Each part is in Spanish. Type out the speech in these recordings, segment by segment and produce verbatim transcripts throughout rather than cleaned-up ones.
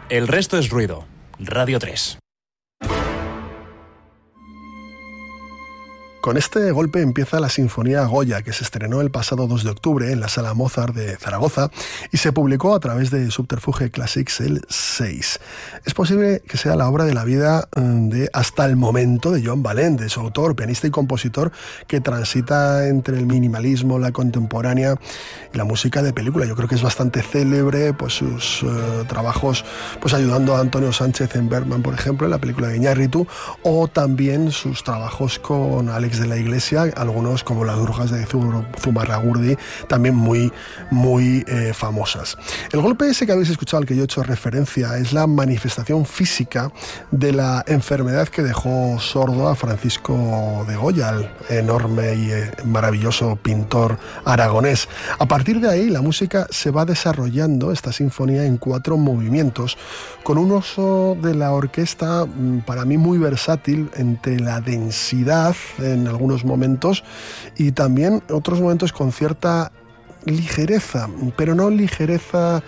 El resto es ruido. Radio tres. Con este golpe empieza la Sinfonía Goya, que se estrenó el pasado dos de octubre en la Sala Mozart de Zaragoza y se publicó a través de Subterfuge Classics el seis. Es posible que sea la obra de la vida de hasta el momento de Joan Balén, de su autor, pianista y compositor, que transita entre el minimalismo, la contemporánea y la música de película. Yo creo que es bastante célebre pues sus uh, trabajos pues ayudando a Antonio Sánchez en Bergman, por ejemplo, en la película de Iñárritu, o también sus trabajos con Alex de la Iglesia, algunos como Las Brujas de Zumarragurdi, también muy, muy eh, famosas. El golpe ese que habéis escuchado, al que yo he hecho referencia, es la manifestación física de la enfermedad que dejó sordo a Francisco de Goya, el enorme y eh, maravilloso pintor aragonés. A partir de ahí, la música se va desarrollando, esta sinfonía, en cuatro movimientos, con un uso de la orquesta para mí muy versátil entre la densidad en algunos momentos y también otros momentos con cierta ligereza, pero no ligereza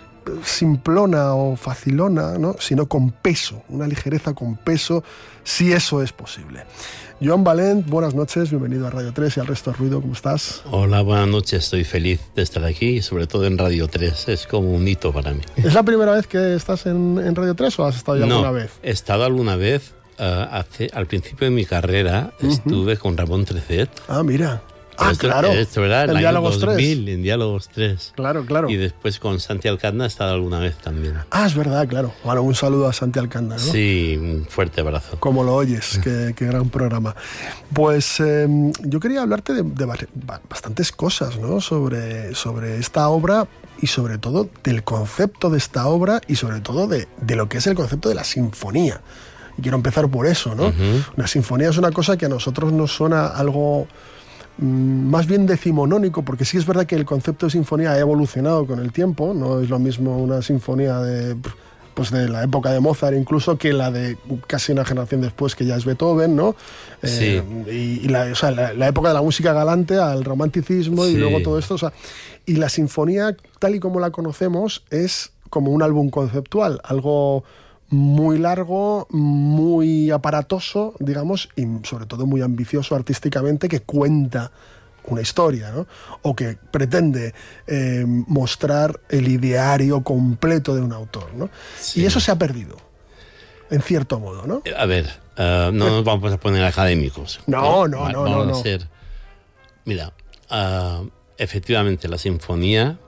simplona o facilona, ¿no? Sino con peso, una ligereza con peso, si eso es posible. Joan Balén, buenas noches, bienvenido a Radio tres y al Resto de Ruido, ¿cómo estás? Hola, buenas noches, estoy feliz de estar aquí y sobre todo en Radio tres, es como un hito para mí. ¿Es la primera vez que estás en, en Radio tres o has estado ya no, alguna vez? he estado alguna vez. Uh, hace, al principio de mi carrera uh-huh. estuve con Ramón Trecet. Ah, mira. Ah, esto, claro. Esto era en Diálogos dos mil, tres. En Diálogos tres. Claro, claro. Y después con Santi Alcanda he estado alguna vez también. Ah, es verdad, claro. Bueno, un saludo a Santi Alcanda, ¿no? Sí, un fuerte abrazo. Como lo oyes, qué, qué gran programa. Pues eh, yo quería hablarte de, de bastantes cosas, ¿no? Sobre, sobre esta obra y sobre todo del concepto de esta obra y sobre todo de, de lo que es el concepto de la sinfonía. Y quiero empezar por eso, ¿no? Uh-huh. Una sinfonía es una cosa que a nosotros nos suena algo mmm, más bien decimonónico, porque sí es verdad que el concepto de sinfonía ha evolucionado con el tiempo, no es lo mismo una sinfonía de, pues de la época de Mozart incluso que la de casi una generación después, que ya es Beethoven, ¿no? Sí. Eh, y y la, o sea, la, la época de la música galante al romanticismo sí. Y luego todo esto, o sea, y la sinfonía tal y como la conocemos es como un álbum conceptual, algo muy largo, muy aparatoso, digamos, y sobre todo muy ambicioso artísticamente, que cuenta una historia, ¿no? O que pretende eh, mostrar el ideario completo de un autor, ¿no? Sí. Y eso se ha perdido, en cierto modo, ¿no? A ver, uh, no nos vamos a poner académicos. No, no, no, no. Vamos no, no. a ser... Mira, uh, efectivamente, la sinfonía,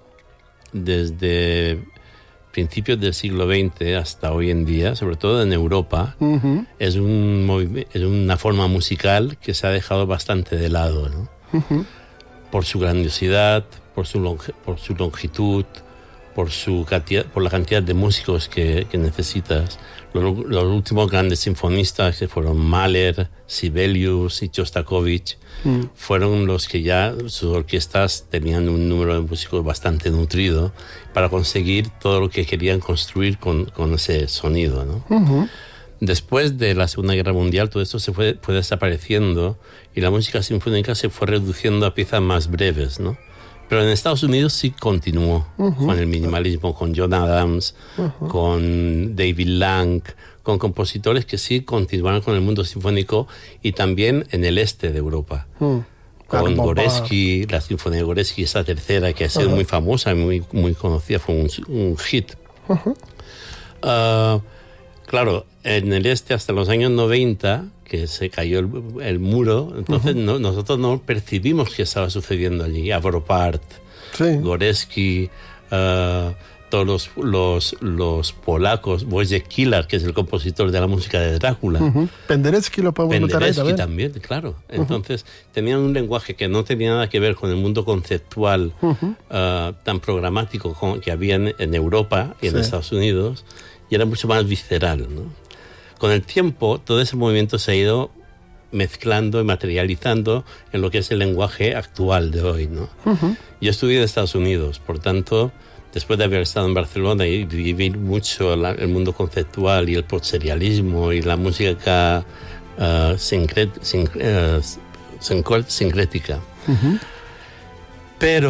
desde principios del siglo veinte hasta hoy en día, sobre todo en Europa, uh-huh. es, un movi- es una forma musical que se ha dejado bastante de lado, ¿no? Uh-huh. Por su grandiosidad, por su, longe- por su longitud, por, su cantidad, por la cantidad de músicos que, que necesitas. Los, los últimos grandes sinfonistas, que fueron Mahler, Sibelius y Shostakovich, mm. fueron los que ya sus orquestas tenían un número de músicos bastante nutrido para conseguir todo lo que querían construir con, con ese sonido, ¿no? Uh-huh. Después de la Segunda Guerra Mundial, todo esto se fue, fue desapareciendo y la música sinfónica se fue reduciendo a piezas más breves, ¿no? Pero en Estados Unidos sí continuó uh-huh. con el minimalismo, con John Adams, uh-huh. con David Lang, con compositores que sí continuaron con el mundo sinfónico y también en el este de Europa. Uh-huh. Con Gorecki, la Sinfonía de Gorecki, esa tercera que ha sido uh-huh. muy famosa y muy, muy conocida, fue un, un hit. Uh-huh. Uh, claro, en el este hasta los años noventa, que se cayó el, el muro, entonces uh-huh. no, nosotros no percibimos qué estaba sucediendo allí. Avropart, sí. Gorecki, uh, todos los, los, los polacos, Wojciech Kilar, que es el compositor de la música de Drácula. Uh-huh. Penderecki lo podemos meter ahí también. también, claro. Entonces uh-huh. tenían un lenguaje que no tenía nada que ver con el mundo conceptual uh-huh. uh, tan programático como que había en, en Europa y en sí. Estados Unidos, y era mucho más visceral, ¿no? Con el tiempo, todo ese movimiento se ha ido mezclando y materializando en lo que es el lenguaje actual de hoy, ¿no? Uh-huh. Yo estudié en Estados Unidos, por tanto, después de haber estado en Barcelona y vivir mucho la, el mundo conceptual y el postserialismo y la música uh, sincret, sin, uh, sincrética. Uh-huh. Pero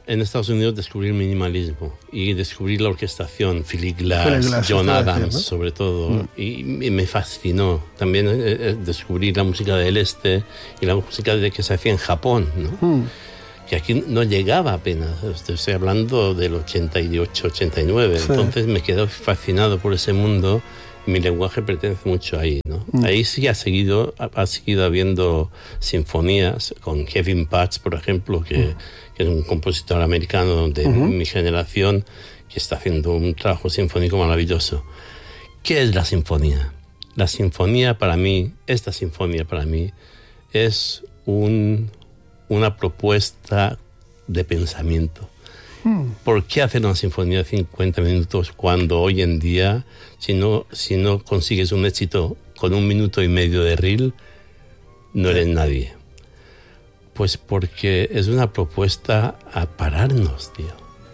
en Estados Unidos descubrí el minimalismo y descubrí la orquestación, Philip Glass, Philip Glass, John Adams, decir, ¿no? sobre todo, Mm. y, y me fascinó. También eh, descubrí la música del este y la música de que se hacía en Japón, ¿no? Mm. Que aquí no llegaba apenas. Estoy hablando del ochenta y ocho, ochenta y nueve. Sí. Entonces me quedé fascinado por ese mundo. Mi lenguaje pertenece mucho ahí, ¿no? Mm. Ahí sí ha seguido, ha, ha seguido habiendo sinfonías, con Kevin Patch, por ejemplo, que, mm. que es un compositor americano de uh-huh. mi generación, que está haciendo un trabajo sinfónico maravilloso. ¿Qué es la sinfonía? La sinfonía para mí, esta sinfonía para mí, es un, una propuesta de pensamiento. ¿Por qué hacer una sinfonía de cincuenta minutos cuando hoy en día, si no, si no consigues un éxito con un minuto y medio de reel, no eres nadie? Pues porque es una propuesta a pararnos, tío.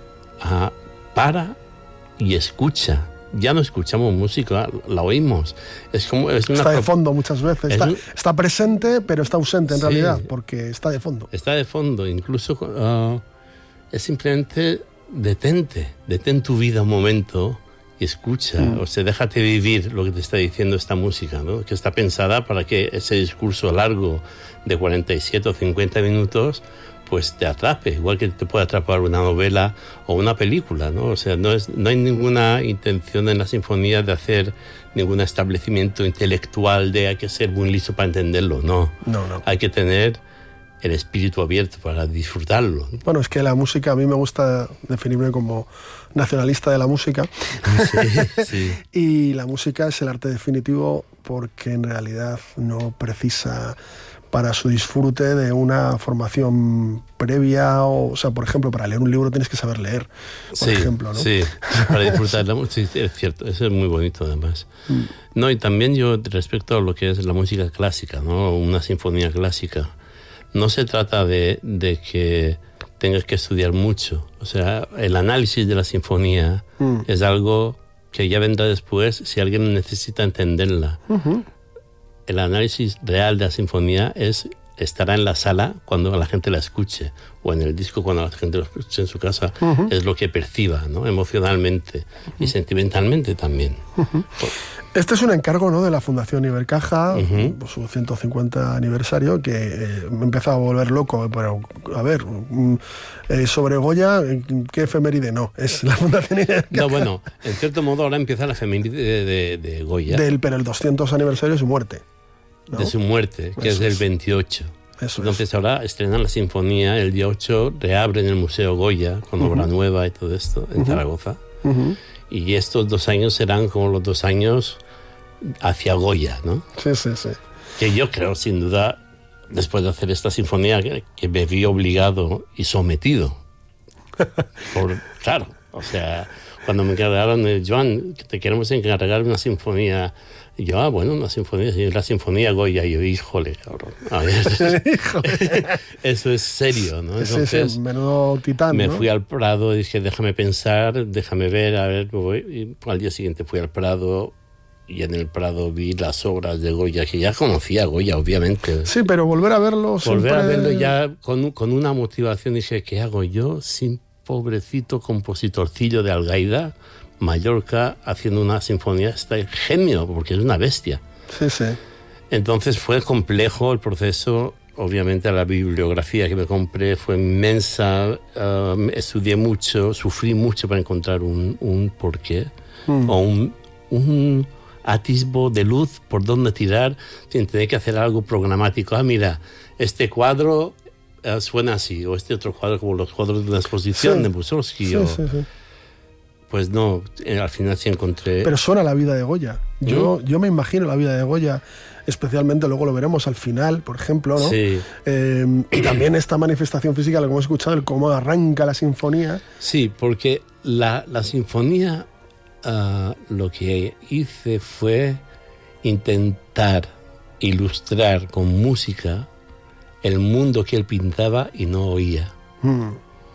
A para y escucha. Ya no escuchamos música, la oímos. Es como, es una está de pro... fondo muchas veces. Está, un... está presente, pero está ausente en sí. realidad, porque está de fondo. Está de fondo, incluso... Uh, es simplemente detente, detén tu vida un momento y escucha, mm. o sea, déjate vivir lo que te está diciendo esta música, ¿no? Que está pensada para que ese discurso largo de cuarenta y siete o cincuenta minutos pues te atrape, igual que te puede atrapar una novela o una película, ¿no? O sea, no, es, no hay ninguna intención en la sinfonía de hacer ningún establecimiento intelectual de hay que ser muy listo para entenderlo, no. No, no. Hay que tener el espíritu abierto para disfrutarlo. Bueno, es que la música, a mí me gusta definirme como nacionalista de la música. Sí, sí. Y la música es el arte definitivo porque en realidad no precisa para su disfrute de una formación previa, o, o sea, por ejemplo, para leer un libro tienes que saber leer, por sí, ejemplo, ¿no? Sí, para disfrutar la música, sí, es cierto, eso es muy bonito además. Mm. No, y también yo respecto a lo que es la música clásica, ¿no? Una sinfonía clásica, no se trata de, de que tengas que estudiar mucho. O sea, el análisis de la sinfonía mm. es algo que ya vendrá después si alguien necesita entenderla. Uh-huh. El análisis real de la sinfonía es estará en la sala cuando la gente la escuche, o en el disco cuando la gente lo escuche en su casa. Uh-huh. Es lo que perciba, ¿no? Emocionalmente uh-huh. y sentimentalmente también. Uh-huh. Este es un encargo, ¿no?, de la Fundación Ibercaja, uh-huh. por su ciento cincuenta aniversario, que eh, me he empezado a volver loco. Pero, a ver, eh, sobre Goya, ¿qué efeméride? No, es la Fundación Ibercaja. No, bueno, en cierto modo ahora empieza la efeméride de, de, de Goya. Del, pero el doscientos aniversario de su muerte, ¿no? De su muerte, que Eso es del veintiocho. Eso Entonces es. Ahora estrenan la sinfonía, el día ocho reabren el Museo Goya con uh-huh. obra nueva y todo esto en uh-huh. Zaragoza. Uh-huh. Y estos dos años serán como los dos años hacia Goya, ¿no? Sí, sí, sí. Que yo creo, sin duda, después de hacer esta sinfonía, que, que me vi obligado y sometido. Por, claro, o sea, cuando me encargaron, eh, Joan, te queremos encargar una sinfonía. Y yo, ah, bueno, una sinfonía, la sinfonía Goya. Y yo, híjole, cabrón. A ver, eso es serio, ¿no? Entonces, sí, sí, menudo titán, me ¿no? fui al Prado, dije, déjame pensar, déjame ver, a ver, voy. Y al día siguiente fui al Prado, y en el Prado vi las obras de Goya, que ya conocía a Goya, obviamente. Sí, pero volver a verlo Volver siempre... a verlo ya con, con una motivación, dije, ¿qué hago yo sin pobrecito compositorcillo de Algaida, Mallorca, haciendo una sinfonía? Está genio, porque es una bestia. Sí, sí. Entonces fue complejo el proceso. Obviamente la bibliografía que me compré fue inmensa, uh, estudié mucho, sufrí mucho para encontrar un, un porqué, mm. o un, un atisbo de luz por dónde tirar sin tener que hacer algo programático. Ah, mira, este cuadro uh, suena así, o este otro cuadro, como los cuadros de una exposición sí. de Mussorgsky. Sí, o, sí, sí. Pues no, eh, al final sí encontré... Pero suena la vida de Goya. Yo, ¿Mm? yo me imagino la vida de Goya, especialmente, luego lo veremos al final, por ejemplo, ¿no? Sí. Eh, y también esta manifestación física, lo que hemos escuchado, el cómo arranca la sinfonía. Sí, porque la, la sinfonía, uh, lo que hice fue intentar ilustrar con música el mundo que él pintaba y no oía. Mm.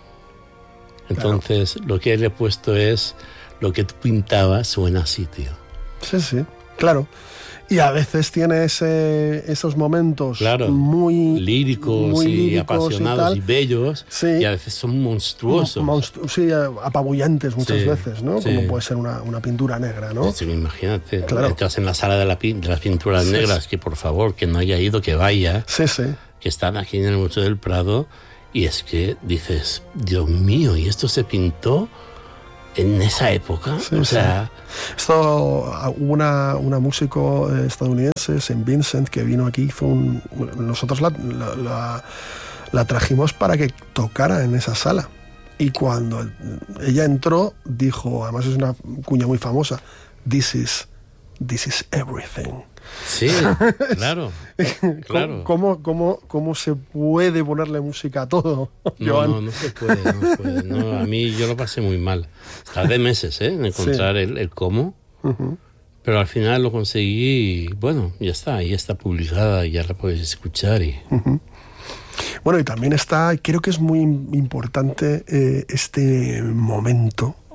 Entonces, claro. Lo que le he puesto es lo que tú pintabas suena así, tío. Sí, sí, claro. Y a veces tiene ese, esos momentos claro, muy líricos, muy y líricos apasionados y, y bellos, sí. y a veces son monstruosos. Monstru- sí, apabullantes muchas sí, veces, ¿no? Sí. Como puede ser una, una pintura negra, ¿no? Sí, imagínate, claro. Entras en la sala de, la, de las pinturas sí, negras, sí. que por favor, que no haya ido, que vaya, sí, sí. que están aquí en el Museo del Prado, y es que dices, Dios mío, ¿y esto se pintó en esa época? Sí, o sea... Sí. Esto, hubo una, una músico estadounidense, Saint Vincent, que vino aquí, hizo un, nosotros la, la, la, la trajimos para que tocara en esa sala. Y cuando ella entró, dijo, además es una cuña muy famosa, this is, this is everything. Sí, claro, claro. ¿Cómo, cómo, cómo se puede ponerle música a todo, No, Joan? no, no se puede, no se puede. No, a mí yo lo pasé muy mal. Tardé meses, ¿eh? en encontrar sí. el, el cómo, uh-huh. pero al final lo conseguí y bueno, ya está, ahí está publicada, ya la puedes escuchar. Y... Uh-huh. Bueno, y también está, creo que es muy importante eh, este momento